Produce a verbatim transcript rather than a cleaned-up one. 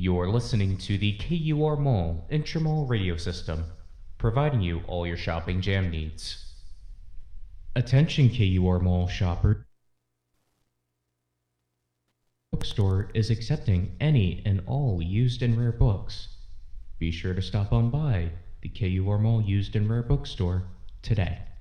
You're listening to the K U R Mall Intramall radio system, providing you all your shopping jam needs. Attention K U R Mall shopper. Bookstore is accepting any and all used and rare books. Be sure to stop on by the K U R Mall Used and Rare Bookstore today.